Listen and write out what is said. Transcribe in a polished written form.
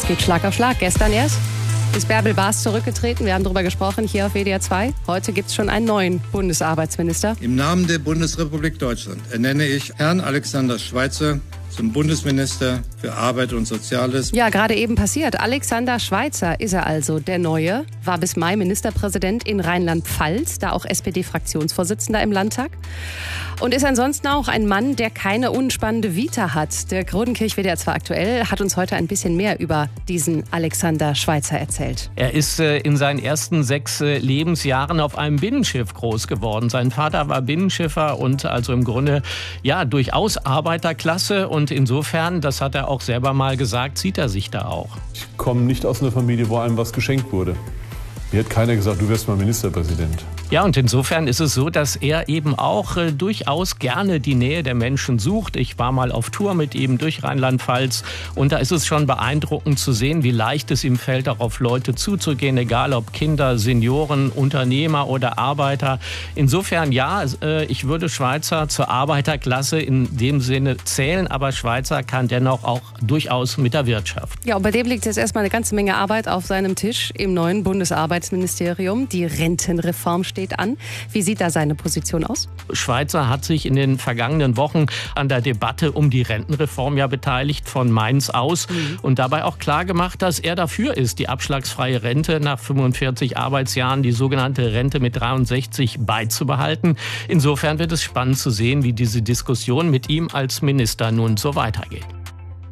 geht Schlag auf Schlag. Gestern erst ist Bärbel Baas zurückgetreten. Wir haben darüber gesprochen hier auf WDR 2. Heute gibt es schon einen neuen Bundesarbeitsminister. Im Namen der Bundesrepublik Deutschland ernenne ich Herrn Alexander Schweitzer zum Bundesminister für Arbeit und Soziales. Ja, gerade eben passiert. Alexander Schweitzer ist er also, der Neue. War bis Mai Ministerpräsident in Rheinland-Pfalz, da auch SPD-Fraktionsvorsitzender im Landtag. Und ist ansonsten auch ein Mann, der keine unspannende Vita hat. Der Rodenkirch WDR 2 aktuell hat uns heute ein bisschen mehr über diesen Alexander Schweitzer erzählt. Er ist in seinen ersten 6 Lebensjahren auf einem Binnenschiff groß geworden. Sein Vater war Binnenschiffer und also im Grunde ja durchaus Arbeiterklasse. Und insofern, das hat er auch selber mal gesagt, sieht er sich da auch. Ich komme nicht aus einer Familie, wo einem was geschenkt wurde. Mir hat keiner gesagt, du wirst mal Ministerpräsident. Ja, und insofern ist es so, dass er eben auch durchaus gerne die Nähe der Menschen sucht. Ich war mal auf Tour mit ihm durch Rheinland-Pfalz und da ist es schon beeindruckend zu sehen, wie leicht es ihm fällt, auch auf Leute zuzugehen, egal ob Kinder, Senioren, Unternehmer oder Arbeiter. Insofern ja, ich würde Schweitzer zur Arbeiterklasse in dem Sinne zählen, aber Schweitzer kann dennoch auch durchaus mit der Wirtschaft. Ja, und bei dem liegt jetzt erstmal eine ganze Menge Arbeit auf seinem Tisch im neuen Bundesarbeitsministerium. Die Rentenreform steht an. Wie sieht da seine Position aus? Schweitzer hat sich in den vergangenen Wochen an der Debatte um die Rentenreform ja beteiligt, von Mainz aus. Und dabei auch klar gemacht, dass er dafür ist, die abschlagsfreie Rente nach 45 Arbeitsjahren, die sogenannte Rente mit 63, beizubehalten. Insofern wird es spannend zu sehen, wie diese Diskussion mit ihm als Minister nun so weitergeht.